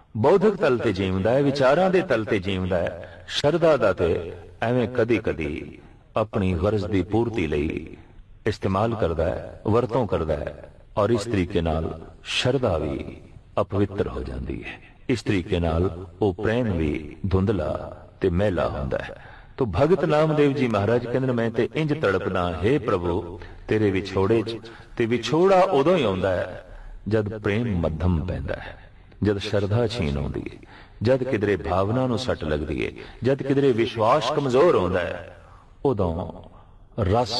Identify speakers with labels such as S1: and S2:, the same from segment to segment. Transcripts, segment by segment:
S1: ਬੌਧਿਕ ਤਲ ਤੇ ਜੀਵਦਾ ਹੈ, ਵਿਚਾਰਾਂ ਦੇ ਤਲ ਤੇ ਜੀਵਦਾ ਹੈ। ਸ਼ਰਧਾ ਦਾ ਤੇ ਐਵੇਂ ਕਦੀ ਕਦੀ ਆਪਣੀ ਗਰਜ਼ ਦੀ ਪੂਰਤੀ ਲਈ ਇਸਤੇਮਾਲ ਕਰਦਾ ਹੈ, ਵਰਤੋਂ ਕਰਦਾ ਹੈ, ਔਰ ਇਸ ਤਰੀਕੇ ਨਾਲ ਸ਼ਰਧਾ ਵੀ ਅਪਵਿੱਤਰ ਹੋ ਜਾਂਦੀ ਹੈ। ਇਸ ਤਰੀਕੇ ਨਾਲ ਉਹ ਪ੍ਰੇਮ ਵੀ ਧੁੰਦਲਾ ਤੇ ਮੈਲਾ ਹੁੰਦਾ ਹੈ। ਤੋ ਭਗਤ ਨਾਮਦੇਵ ਜੀ ਮਹਾਰਾਜ ਕਹਿੰਦੇ ਮੈਂ ਤੇ ਇੰਜ ਤੜਪਦਾ, ਹੇ ਪ੍ਰਭੂ ਤੇਰੇ ਵਿਛੋੜੇ 'ਚ। ਤੇ ਵਿਛੋੜਾ ਉਦੋਂ ਹੀ ਆਉਂਦਾ ਹੈ ਜਦ ਪ੍ਰੇਮ ਮੱਧਮ ਪੈਂਦਾ ਹੈ, ਜਦ ਸ਼ਰਧਾ ਛੀਨ ਆਉਂਦੀ ਹੈ, ਜਦ ਕਿਧਰੇ ਭਾਵਨਾ ਨੂੰ ਸੱਟ ਲੱਗਦੀ ਹੈ, ਜਦ ਕਿਧਰੇ ਵਿਸ਼ਵਾਸ ਕਮਜ਼ੋਰ ਹੁੰਦਾ ਹੈ, ਉਦੋਂ ਰਸ,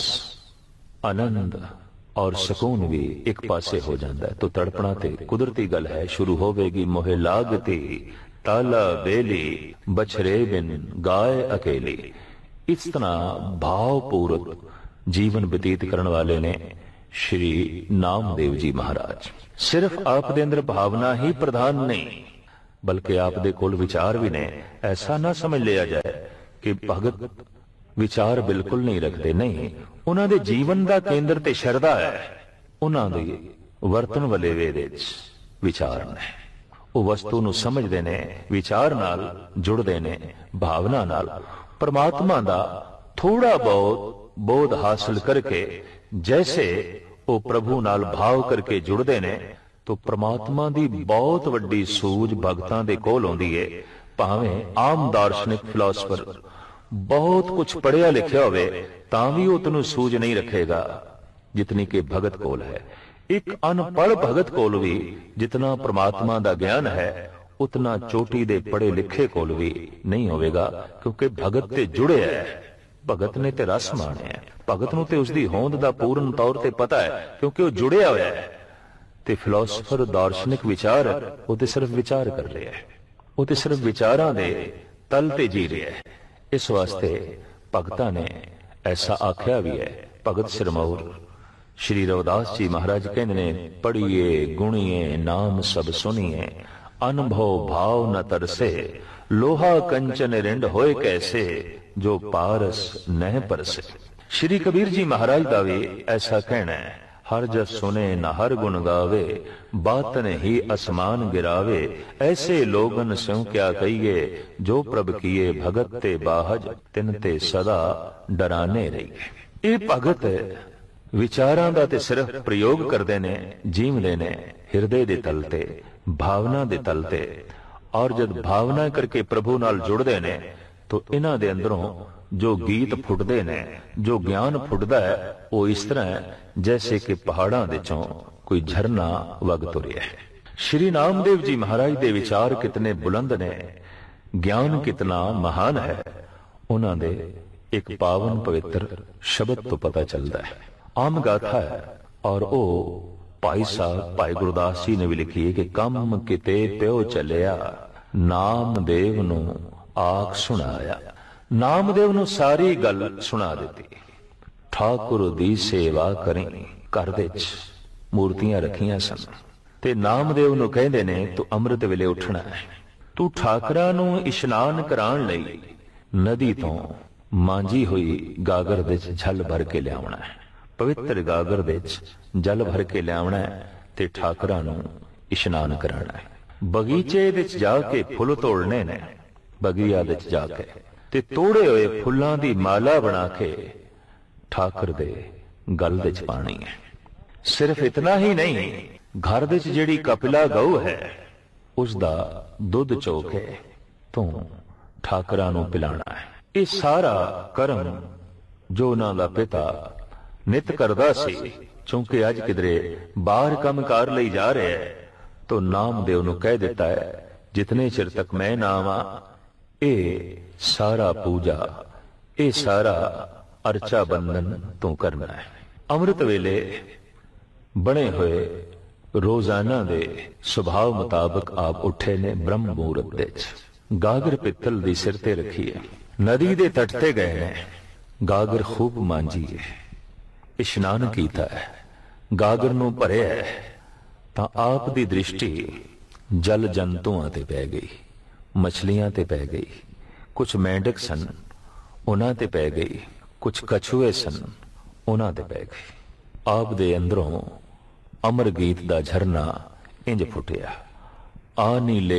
S1: ਆਨੰਦ ਔਰ ਸਕੂਨ ਵੀ ਇੱਕ ਪਾਸੇ ਹੋ ਜਾਂਦਾ ਹੈ। ਤੋ ਤੜਪਣਾ ਤੇ ਕੁਦਰਤੀ ਗੱਲ ਹੈ, ਸ਼ੁਰੂ ਹੋਵੇਗੀ ਮੋਹਿ ਲਾਗਤੀ ਤਾਲਾ ਬੇਲੀ ਬਛਰੇ ਬਿਨ ਗਾਏ ਅਕੇਲੀ। ਇਸ ਤਰ੍ਹਾਂ ਭਾਵਪੂਰਕ ਜੀਵਨ ਬਤੀਤ ਕਰਨ ਵਾਲੇ ਨੇ ਸ਼੍ਰੀ ਨਾਮਦੇਵ ਜੀ ਮਹਾਰਾਜ। ਸਿਰਫ ਆਪ ਦੇ ਅੰਦਰ ਭਾਵਨਾ ਹੀ ਪ੍ਰਧਾਨ ਨਹੀਂ, ਬਲਕਿ ਆਪ ਦੇ ਕੋਲ ਵਿਚਾਰ ਵੀ ਨੇ। ਐਸਾ ਨਾ ਸਮਝ ਲਿਆ ਜਾਏ ਕਿ ਭਗਤ ਵਿਚਾਰ ਬਿਲਕੁਲ ਨਹੀਂ ਰੱਖਦੇ, ਨਹੀਂ, ਉਹਨਾਂ ਦੇ ਜੀਵਨ ਦਾ ਕੇਂਦਰ ਤੇ ਸ਼ਰਧਾ ਹੈ। ਉਹਨਾਂ ਦੀ ਵਰਤਨ ਵਾਲੇ ਵੇ ਦੇ ਵਿੱਚ ਵਿਚਾਰ ਨੇ। ਉਹ ਵਸਤੂ ਨੂੰ ਸਮਝਦੇ ਨੇ, ਵਿਚਾਰ ਨਾਲ ਜੁੜਦੇ ਨੇ, ਭਾਵਨਾ ਨਾਲ ਪਰਮਾਤਮਾ ਦਾ ਥੋੜਾ ਬਹੁਤ ਬੋਧ ਹਾਸਲ ਕਰਕੇ ਜੈਸੇ ਉਹ ਪ੍ਰਭੂ ਨਾਲ ਭਾਵ ਕਰਕੇ ਜੁੜਦੇ ਨੇ, ਤਾਂ ਪ੍ਰਮਾਤਮਾ ਦੀ ਬਹੁਤ ਵੱਡੀ ਸੂਝ ਭਗਤਾਂ ਦੇ ਕੋਲ ਆਉਂਦੀ ਹੈ। ਭਾਵੇਂ ਆਮ ਦਾਰਸ਼ਨਿਕ ਫਿਲਾਸਫਰ ਬਹੁਤ ਕੁਝ ਪੜ੍ਹਿਆ ਲਿਖਿਆ ਹੋਵੇ ਤਾਂ ਵੀ ਉਹ ਤੈਨੂੰ ਸੂਝ ਨਹੀਂ ਰੱਖੇਗਾ ਜਿਤਨੀ ਕਿ ਭਗਤ ਕੋਲ ਹੈ। ਇੱਕ ਅਨਪੜ੍ਹ ਭਗਤ ਕੋਲ ਵੀ ਜਿਤਨਾ ਪ੍ਰਮਾਤਮਾ ਦਾ ਗਿਆਨ ਹੈ ਉਤਨਾ ਚੋਟੀ ਦੇ ਪੜ੍ਹੇ ਲਿਖੇ ਕੋਲ ਵੀ ਨਹੀਂ ਹੋਵੇਗਾ, ਕਿਉਂਕਿ ਭਗਤ ਤੇ ਜੁੜਿਆ ਹੈ, ਭਗਤ ਨੇ ਤੇ ਰਸ ਮਾਣਿਆ ਹੈ, ਭਗਤ ਨੂੰ ਤੇ ਉਸਦੀ ਹੋਂਦ ਦਾ ਪੂਰਨ ਤੌਰ ਤੇ ਪਤਾ ਹੈ, ਕਿਉਂਕਿ ਉਹ ਜੁੜਿਆ ਹੋਇਆ ਹੈ। ਤੇ ਫਿਲਾਸਫਰ ਦਾਰਸ਼ਨਿਕ ਵਿਚਾਰ ਉਹ ਤੇ ਸਿਰਫ ਵਿਚਾਰ ਕਰ ਰਿਹਾ ਹੈ, ਉਹ ਤੇ ਸਿਰਫ ਵਿਚਾਰਾਂ ਦੇ ਤਲ ਤੇ ਜੀ ਰਿਹਾ ਹੈ। ਇਸ ਵਾਸਤੇ ਭਗਤਾਂ ਨੇ ਐਸਾ ਆਖਿਆ ਵੀ ਹੈ। ਭਗਤ ਸਿਰਮੌਰ ਸ਼੍ਰੀ ਰਵਿਦਾਸ ਜੀ ਮਹਾਰਾਜ ਕਹਿੰਦੇ ਨੇ, ਪੜ੍ਹੀਏ ਗੁਣੀਏ ਨਾਮ ਸਭ ਸੁਣੀਏ, ਅਨੁਭਵ ਭਾਵ ਨ ਤਰਸੇ, ਲੋਹਾ ਕੰਚਨ ਰਿੰਡ ਹੋਏ ਕੈਸੇ, ਜੋ ਪਾਰਸ ਨਹਿ ਪਰਸੇ। ਸ਼੍ਰੀ ਕਬੀਰ ਜੀ ਮਹਾਰਾਜ ਦਾ ਵੀ ਐਸਾ ਕਹਿਣਾ ਹੈ, ਹਰ ਜਸ ਸੁਨੇ ਨ ਹਰ ਗੁਣ ਗਾਵੇ, ਬਾਤਨ ਹੀ ਅਸਮਾਨ ਗਿਰਾਵੇ, ਐਸੇ ਲੋਗਨ ਸਿਉ ਕਿਆ ਕਹੀਏ, ਜੋ ਪ੍ਰਭ ਕੀਏ ਭਗਤ ਤੇ ਬਾਹਜ, ਤਿਨ ਤੇ ਸਦਾ ਡਰਾਨੇ ਰਹੀਏ। ਇਹ ਭਗਤ ਵਿਚਾਰਾਂ ਦਾ ਤੇ ਸਿਰਫ ਪ੍ਰਯੋਗ ਕਰਦੇ ਨੇ, ਜੀਵਦੇ ਨੇ ਹਿਰਦੇ ਦੇ ਤਲ ਤੇ, ਭਾਵਨਾ ਦੇ ਤਲ ਤੇ। ਔਰ ਜਦ ਭਾਵਨਾ ਕਰਕੇ ਪ੍ਰਭੂ ਨਾਲ ਜੁੜਦੇ ਨੇ ਤਾਂ ਇਹਨਾਂ ਦੇ ਅੰਦਰੋਂ ਜੋ ਗੀਤ ਫੁੱਟਦੇ ਨੇ, ਜੋ ਗਿਆਨ ਫੁੱਟਦਾ ਹੈ, ਉਹ ਇਸ ਤਰ੍ਹਾਂ ਹੈ ਜੈਸੇ ਕਿ ਪਹਾੜਾਂ ਦੇ ਚੋਂ ਕੋਈ ਝਰਨਾ ਵਗ ਤੁਰਿਆ ਹੈ। ਸ਼੍ਰੀ ਨਾਮਦੇਵ ਜੀ ਮਹਾਰਾਜ ਦੇ ਵਿਚਾਰ ਕਿਤਨੇ ਬੁਲੰਦ ਨੇ, ਗਿਆਨ ਕਿਤਨਾ ਮਹਾਨ ਹੈ, ਉਹਨਾਂ ਦੇ ਇੱਕ ਪਾਵਨ ਪਵਿੱਤਰ ਸ਼ਬਦ ਤੋਂ ਪਤਾ ਚੱਲਦਾ ਹੈ। ਆਮ ਗਾਥਾ ਹੈ ਔਰ ਉਹ ਭਾਈ ਸਾਹਿਬ ਭਾਈ ਗੁਰਦਾਸ ਜੀ ਨੇ ਵੀ ਲਿਖੀ ਹੈ ਕਿ ਕੰਮ ਕਿਤੇ ਪਿਓ ਚੱਲਿਆ, ਨਾਮਦੇਵ ਨੂੰ ਆਖ ਸੁਣਾਇਆ। ਨਾਮਦੇਵ ਨੂੰ ਸਾਰੀ ਗੱਲ ਸੁਣਾ ਦਿੱਤੀ। ਠਾਕੁਰ ਦੀ ਸੇਵਾ ਕਰੀ, ਘਰ ਦੇ ਵਿੱਚ ਮੂਰਤੀਆਂ ਰੱਖੀਆਂ ਸਨ ਤੇ ਨਾਮਦੇਵ ਨੂੰ ਕਹਿੰਦੇ ਨੇ ਤੂੰ ਅੰਮ੍ਰਿਤ ਵੇਲੇ ਉੱਠਣਾ ਹੈ, ਤੂੰ ਠਾਕਰਾਂ ਨੂੰ ਇਸ਼ਨਾਨ ਕਰਾਉਣ ਲਈ ਨਦੀ ਤੋਂ ਮਾਂਜੀ ਹੋਈ ਗਾਗਰ ਵਿੱਚ ਜਲ ਭਰ ਕੇ ਲਿਆਉਣਾ ਹੈ। ਪਵਿੱਤਰ ਗਾਗਰ ਵਿੱਚ ਜਲ ਭਰ ਕੇ ਲਿਆਉਣਾ ਹੈ ਤੇ ਠਾਕਰਾਂ ਨੂੰ ਇਸ਼ਨਾਨ ਕਰਾਉਣਾ ਹੈ। ਬਗੀਚੇ ਵਿੱਚ ਜਾ ਕੇ ਫੁੱਲ ਤੋੜਨੇ ਨੇ, ਬਗੀਆ ਵਿੱਚ ਜਾ ਕੇ ਤੇ ਤੋੜੇ ਹੋਏ ਫੁੱਲਾਂ ਦੀ ਮਾਲਾ ਬਣਾ ਕੇ ਠਾਕਰ ਦੇ ਗਲ ਵਿੱਚ ਪਾਣੀ ਹੈ। ਸਿਰਫ ਇਤਨਾ ਹੀ ਨਹੀਂ, ਘਰ ਵਿੱਚ ਜਿਹੜੀ ਕਪਿਲਾ ਗਊ ਹੈ ਉਸ ਦਾ ਦੁੱਧ ਚੋ ਕੇ ਤੂੰ ਠਾਕਰਾਂ ਨੂੰ ਪਿਲਾਣਾ ਹੈ। ਇਹ ਸਾਰਾ ਕਰਮ ਜੋ ਉਹਨਾਂ ਦਾ ਪਿਤਾ ਨਿਤ ਕਰਦਾ ਸੀ, ਕਿਉਂਕਿ ਅੱਜ ਕਿਧਰੇ ਬਾਹਰ ਕੰਮਕਾਰ ਲਈ ਜਾ ਰਿਹਾ ਹੈ, ਤਾਂ ਨਾਮਦੇਵ ਨੂੰ ਕਹਿ ਦਿੱਤਾ ਹੈ ਜਿਤਨੇ ਚਿਰ ਤੱਕ ਮੈਂ ਨਾ ਆਵਾਂ ਇਹ ਸਾਰਾ ਪੂਜਾ, ਇਹ ਸਾਰਾ ਅਰਚਾ ਬੰਧਨ ਤੂੰ ਕਰਨਾ ਹੈ। ਅੰਮ੍ਰਿਤ ਵੇਲੇ ਬਣੇ ਹੋਏ ਰੋਜ਼ਾਨਾ ਦੇ ਸੁਭਾਅ ਮੁਤਾਬਕ ਆਪ ਉੱਠੇ ਨੇ ਬ੍ਰਹਮ ਮਹੂਰਤ ਦੇ ਵਿੱਚ। ਗਾਗਰ ਪਿੱਤਲ ਦੀ ਸਿਰ ਤੇ ਰੱਖੀ ਹੈ, ਨਦੀ ਦੇ ਤੱਟ ਤੇ ਗਏ ਨੇ, ਗਾਗਰ ਖੂਬ ਮਾਂਜੀ ਹੈ, ਇਸ਼ਨਾਨ ਕੀਤਾ ਹੈ, ਗਾਗਰ ਨੂੰ ਭਰਿਆ ਹੈ, ਤਾਂ ਆਪ ਦੀ ਦ੍ਰਿਸ਼ਟੀ ਜਲ ਜੰਤੂਆਂ ਤੇ ਪੈ ਗਈ, ਮਛਲੀਆਂ ਤੇ ਪੈ ਗਈ, ਕੁਝ ਮੇਂਢਕ ਸਨ ਉਹਨਾਂ ਤੇ ਪੈ ਗਈ, ਕੁਝ ਕਛੂਏ ਸਨ ਉਹਨਾਂ ਤੇ ਪੈ ਗਈ। ਆਪ ਦੇ ਅੰਦਰੋਂ ਅਮਰ ਗੀਤ ਦਾ ਝਰਨਾ ਇੰਜ ਫੁੱਟਿਆ, ਆ ਨੀਲੇ